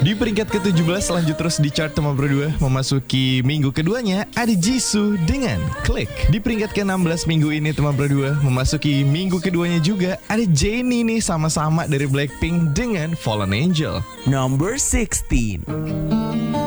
Di peringkat ke-17 lanjut terus di chart teman berdua. Memasuki minggu keduanya ada Jisoo dengan Click. Di peringkat ke-16 minggu ini teman berdua. Memasuki minggu keduanya juga ada Jennie nih, sama-sama dari Blackpink dengan Fallen Angel. Number 16.